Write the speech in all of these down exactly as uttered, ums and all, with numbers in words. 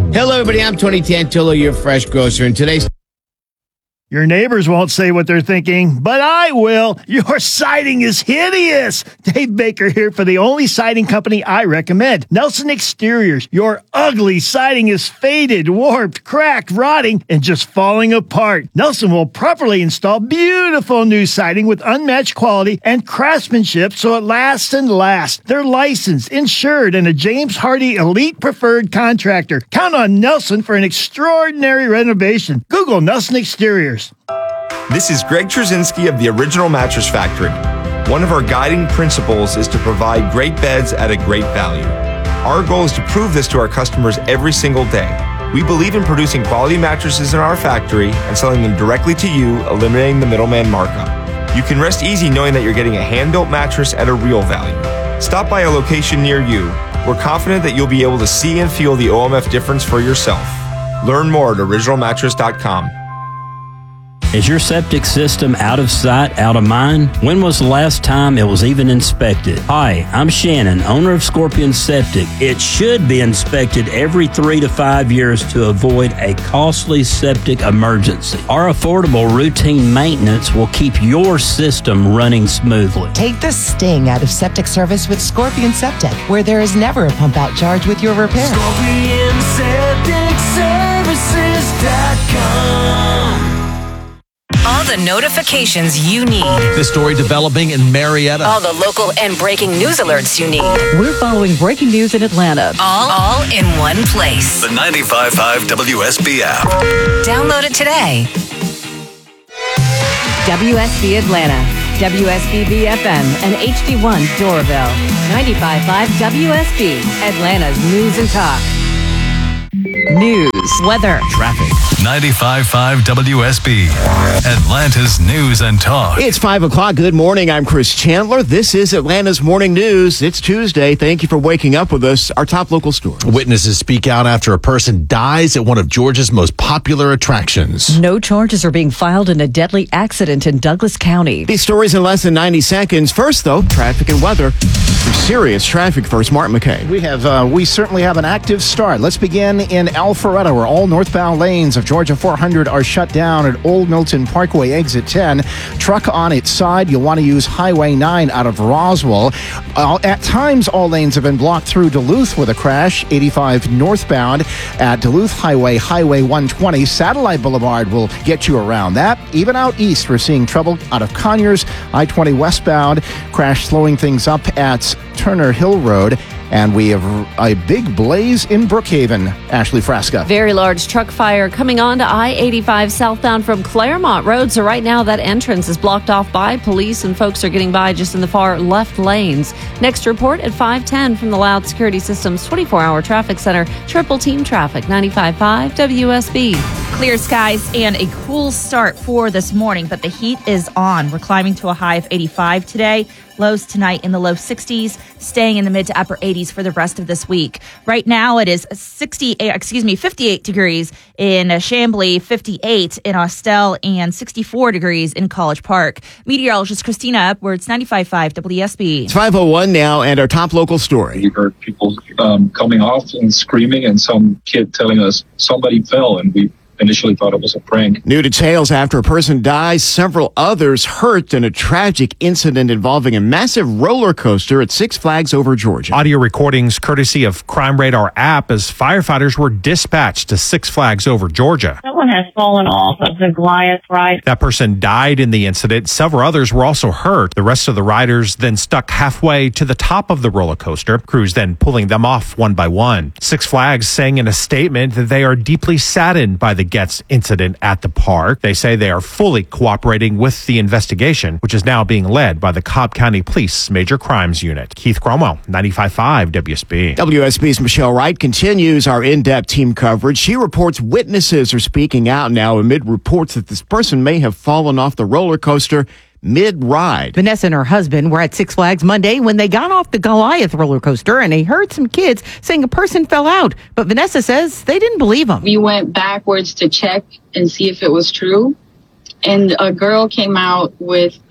Hello, everybody. I'm Tony Tantillo, your fresh grocer, and today's... Your neighbors won't say what they're thinking, but I will. Your siding is hideous. Dave Baker here for the only siding company I recommend, Nelson Exteriors. Your ugly siding is faded, warped, cracked, rotting, and just falling apart. Nelson will properly install beautiful new siding with unmatched quality and craftsmanship so it lasts and lasts. They're licensed, insured, and a James Hardy Elite Preferred Contractor. Count on Nelson for an extraordinary renovation. Google Nelson Exteriors. This is Greg Trzynski of the Original Mattress Factory. One of our guiding principles is to provide great beds at a great value. Our goal is to prove this to our customers every single day. We believe in producing quality mattresses in our factory and selling them directly to you, eliminating the middleman markup. You can rest easy knowing that you're getting a hand-built mattress at a real value. Stop by a location near you. We're confident that you'll be able to see and feel the O M F difference for yourself. Learn more at original mattress dot com. Is your septic system out of sight, out of mind? When was the last time it was even inspected? Hi, I'm Shannon, owner of Scorpion Septic. It should be inspected every three to five years to avoid a costly septic emergency. Our affordable routine maintenance will keep your system running smoothly. Take the sting out of septic service with Scorpion Septic, where there is never a pump out charge with your repair. Scorpion Septic Services dot com. All the notifications you need. The story developing in Marietta. All the local and breaking news alerts you need. We're following breaking news in Atlanta. All, all in one place. The ninety-five point five W S B app. Download it today. W S B Atlanta, W S B B F M, and H D one Doraville. ninety-five point five W S B, Atlanta's news and talk. News, weather, traffic. ninety-five point five W S B, Atlanta's news and talk. It's five o'clock. Good morning. I'm Chris Chandler. This is Atlanta's Morning News. It's Tuesday. Thank you for waking up with us. Our top local stories. Witnesses speak out after a person dies at one of Georgia's most popular attractions. No charges are being filed in a deadly accident in Douglas County. These stories in less than ninety seconds. First, though, traffic and weather. Some serious traffic first. Martin McKay. We have, uh, we certainly have an active start. Let's begin in Alpharetta, where all northbound lanes of Georgia four hundred are shut down at Old Milton Parkway, exit ten. Truck on its side. You'll want to use Highway nine out of Roswell. Uh, at times, all lanes have been blocked through Duluth with a crash. eighty-five northbound at Duluth Highway, Highway one twenty. Satellite Boulevard will get you around that. Even out east, we're seeing trouble out of Conyers. I twenty westbound. Crash slowing things up at Turner Hill Road. And we have a big blaze in Brookhaven. Ashley Frasca. Very large truck fire coming on to I eighty-five southbound from Claremont Road. So right now that entrance is blocked off by police and folks are getting by just in the far left lanes. Next report at five ten from the Loud Security Systems twenty-four hour traffic center. Triple team traffic, ninety-five point five W S B. Clear skies and a cool start for this morning, but the heat is on. We're climbing to a high of eighty-five today. Lows tonight in the low sixties, staying in the mid to upper eighties for the rest of this week. Right now it is sixty, excuse me, fifty-eight degrees in Chamblee, fifty-eight in Austell, and sixty-four degrees in College Park. Meteorologist Christina Upwards, ninety-five point five W S B. It's five oh one now, and our top local story. We heard people um, coming off and screaming, and some kid telling us somebody fell, and we initially thought it was a prank. New details after a person dies, several others hurt in a tragic incident involving a massive roller coaster at Six Flags Over Georgia. Audio recordings courtesy of Crime Radar app as firefighters were dispatched to Six Flags Over Georgia. Someone has fallen off of the Goliath ride. That person died in the incident. Several others were also hurt. The rest of the riders then stuck halfway to the top of the roller coaster. Crews then pulling them off one by one. Six Flags saying in a statement that they are deeply saddened by the Getz incident at the park. They say they are fully cooperating with the investigation, which is now being led by the Cobb County Police Major Crimes Unit. Keith Cromwell, ninety-five point five W S B. W S B's Michelle Wright continues our in-depth team coverage. She reports witnesses are speaking out now amid reports that this person may have fallen off the roller coaster mid-ride. Vanessa and her husband were at Six Flags Monday when they got off the Goliath roller coaster, and they heard some kids saying a person fell out. But Vanessa says they didn't believe them. We went backwards to check and see if it was true. And a girl came out with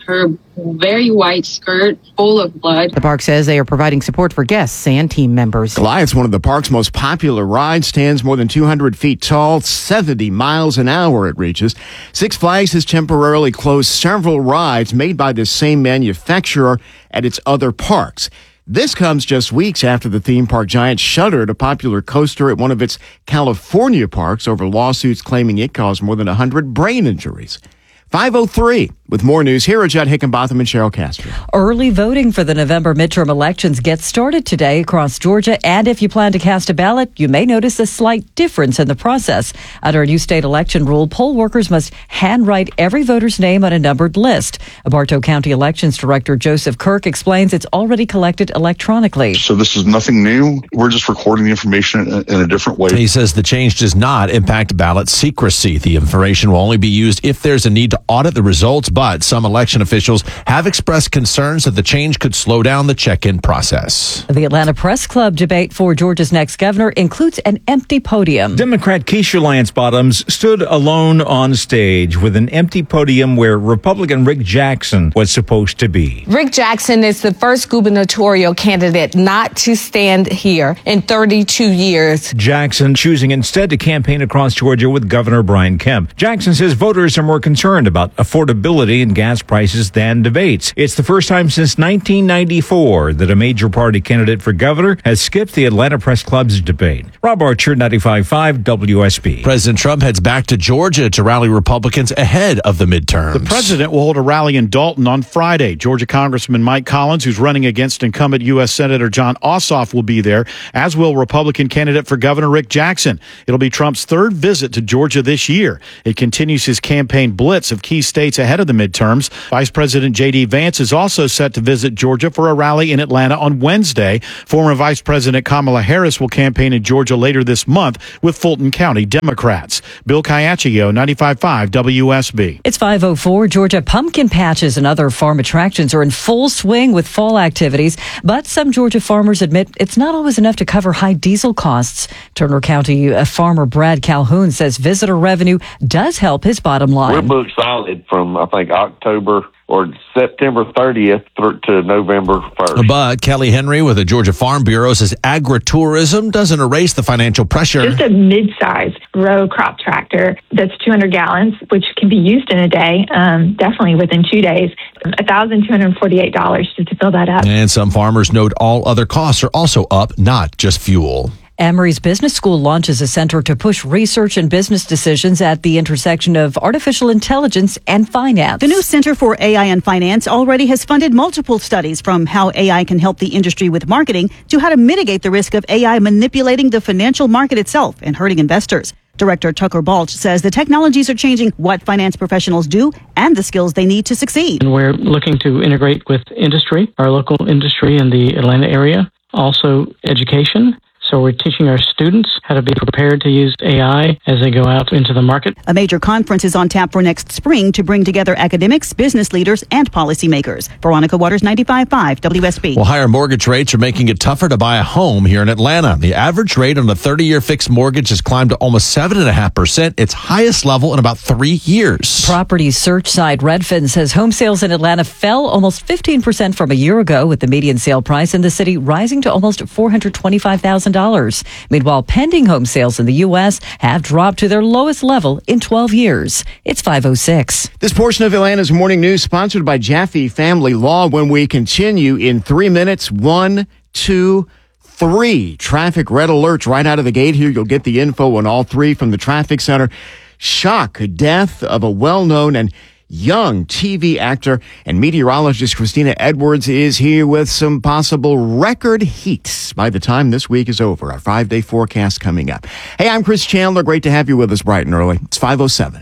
her very white skirt full of blood. The park says they are providing support for guests and team members. Goliath's one of the park's most popular rides, stands more than two hundred feet tall, seventy miles an hour it reaches. Six Flags has temporarily closed several rides made by the same manufacturer at its other parks. This comes just weeks after the theme park giant shuttered a popular coaster at one of its California parks over lawsuits claiming it caused more than one hundred brain injuries. five oh three with more news. Here are Judd Hickenbotham and Cheryl Castro. Early voting for the November midterm elections gets started today across Georgia, and if you plan to cast a ballot, you may notice a slight difference in the process. Under a new state election rule, poll workers must handwrite every voter's name on a numbered list. Bartow County Elections Director Joseph Kirk explains it's already collected electronically. So this is nothing new. We're just recording the information in, in a different way. He says the change does not impact ballot secrecy. The information will only be used if there's a need to audit the results, but some election officials have expressed concerns that the change could slow down the check-in process. The Atlanta Press Club debate for Georgia's next governor includes an empty podium. Democrat Keisha Lance Bottoms stood alone on stage with an empty podium where Republican Rick Jackson was supposed to be. Rick Jackson is the first gubernatorial candidate not to stand here in thirty-two years. Jackson choosing instead to campaign across Georgia with Governor Brian Kemp. Jackson says voters are more concerned about affordability and gas prices than debates. It's the first time since nineteen ninety-four that a major party candidate for governor has skipped the Atlanta Press Club's debate. Rob Archer, ninety-five point five W S B. President Trump heads back to Georgia to rally Republicans ahead of the midterms. The president will hold a rally in Dalton on Friday. Georgia Congressman Mike Collins, who's running against incumbent U S Senator John Ossoff, will be there, as will Republican candidate for Governor Rick Jackson. It'll be Trump's third visit to Georgia this year. It continues his campaign blitz of key states ahead of the midterms. Vice President J D Vance is also set to visit Georgia for a rally in Atlanta on Wednesday. Former Vice President Kamala Harris will campaign in Georgia later this month with Fulton County Democrats. Bill Caiaccio, ninety-five point five W S B. It's five oh four. Georgia pumpkin patches and other farm attractions are in full swing with fall activities, but some Georgia farmers admit it's not always enough to cover high diesel costs. Turner County uh, farmer Brad Calhoun says visitor revenue does help his bottom line. We're booked solid from, I think, October or September thirtieth through to November first. But Kelly Henry with the Georgia Farm Bureau says agritourism doesn't erase the financial pressure. Just a mid-size row crop tractor that's two hundred gallons, which can be used in a day, um, definitely within two days, one thousand two hundred forty-eight dollars just to fill that up. And some farmers note all other costs are also up, not just fuel. Emory's Business School launches a center to push research and business decisions at the intersection of artificial intelligence and finance. The new Center for A I and Finance already has funded multiple studies, from how A I can help the industry with marketing to how to mitigate the risk of A I manipulating the financial market itself and hurting investors. Director Tucker Balch says the technologies are changing what finance professionals do and the skills they need to succeed. And we're looking to integrate with industry, our local industry in the Atlanta area, also education. So we're teaching our students how to be prepared to use A I as they go out into the market. A major conference is on tap for next spring to bring together academics, business leaders, and policymakers. Veronica Waters, ninety-five point five W S B. Well, higher mortgage rates are making it tougher to buy a home here in Atlanta. The average rate on a thirty-year fixed mortgage has climbed to almost seven point five percent, its highest level in about three years. Property search site Redfin says home sales in Atlanta fell almost fifteen percent from a year ago, with the median sale price in the city rising to almost four hundred twenty-five thousand dollars. Meanwhile, pending home sales in the U S have dropped to their lowest level in twelve years. It's five oh six. This portion of Atlanta's Morning News sponsored by Jaffe Family Law. When we continue in three minutes, one, two, three traffic red alerts right out of the gate here. You'll get the info on all three from the traffic center. Shock, death of a well-known and young T V actor and meteorologist Christina Edwards is here with some possible record heat by the time this week is over. Our five-day forecast coming up. Hey, I'm Chris Chandler. Great to have you with us bright and early. It's five oh seven.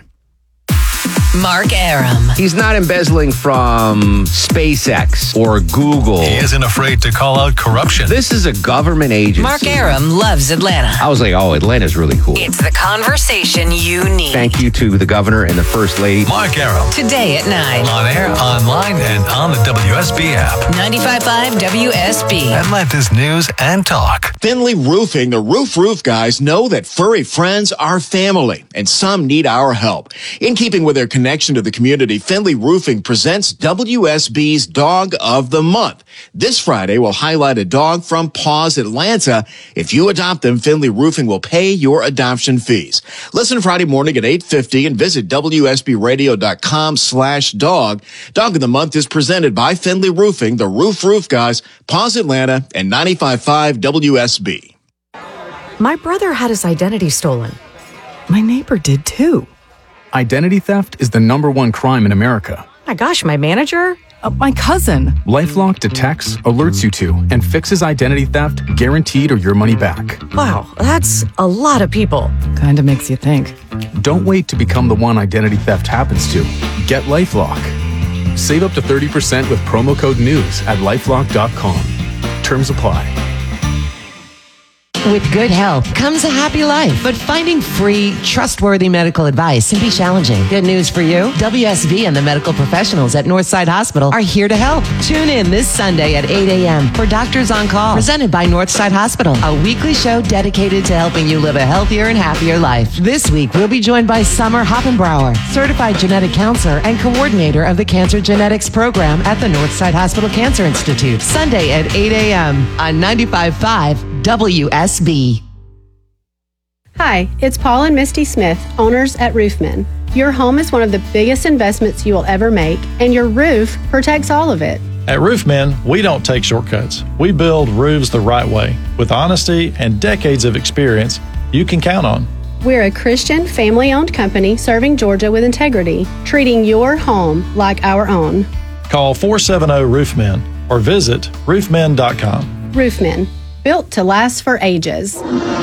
Mark Arum. He's not embezzling from SpaceX or Google. He isn't afraid to call out corruption. This is a government agency. Mark Arum loves Atlanta. I was like, oh, Atlanta's really cool. It's the conversation you need. Thank you to the governor and the first lady. Mark Arum. Today at nine. On air, online, and on the W S B app. ninety-five point five W S B. Atlanta's News and Talk. Finley Roofing, the Roof Roof guys, know that furry friends are family, and some need our help. In keeping with their connection connection to the community, Finley Roofing presents W S B's Dog of the Month. This Friday, we'll highlight a dog from Paws Atlanta. If you adopt them, Finley Roofing will pay your adoption fees. Listen Friday morning at eight fifty and visit W S B radio dot com slash dog. Dog of the Month is presented by Finley Roofing, the Roof Roof Guys, Paws Atlanta, and ninety-five point five W S B. My brother had his identity stolen. My neighbor did too. Identity theft is the number one crime in America. My gosh, my manager? Uh, my cousin. LifeLock detects, alerts you to, and fixes identity theft guaranteed or your money back. Wow, that's a lot of people. Kinda makes you think. Don't wait to become the one identity theft happens to. Get LifeLock. Save up to thirty percent with promo code NEWS at lifelock dot com. Terms apply. With good health comes a happy life, but finding free, trustworthy medical advice can be challenging. Good news for you. W S B and the medical professionals at Northside Hospital are here to help. Tune in this Sunday at eight a.m. for Doctors on Call, presented by Northside Hospital, a weekly show dedicated to helping you live a healthier and happier life. This week, we'll be joined by Summer Hoppenbrower, certified genetic counselor and coordinator of the Cancer Genetics Program at the Northside Hospital Cancer Institute. Sunday at eight a.m. on ninety-five point five W S B. Hi, it's Paul and Misty Smith, owners at Roofman. Your home is one of the biggest investments you will ever make, and your roof protects all of it. At Roofman, we don't take shortcuts. We build roofs the right way, with honesty and decades of experience you can count on. We're a Christian, family-owned company serving Georgia with integrity, treating your home like our own. Call four seven zero Roofman or visit roofman dot com. Roofman, built to last for ages.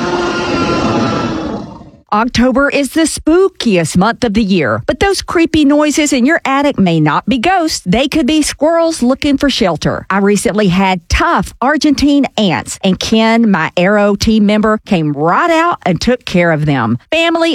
October is the spookiest month of the year, but those creepy noises in your attic may not be ghosts. They could be squirrels looking for shelter. I recently had tough Argentine ants, and Ken, my Aero team member, came right out and took care of them. Family